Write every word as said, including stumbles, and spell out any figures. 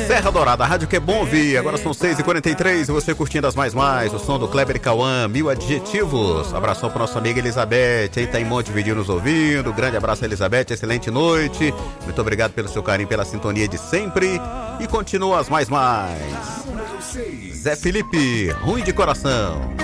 Serra Dourada, a rádio que é bom ouvir. Agora são seis e quarenta e três e você curtindo as mais mais, o som do Kleber e Cauã, mil adjetivos. Abração para nossa amiga Elizabeth, aí tá em Montevidéu nos ouvindo. Grande abraço, Elizabeth, excelente noite. Muito obrigado pelo seu carinho, pela sintonia de sempre. E continua as mais mais. Zé Felipe, ruim de coração.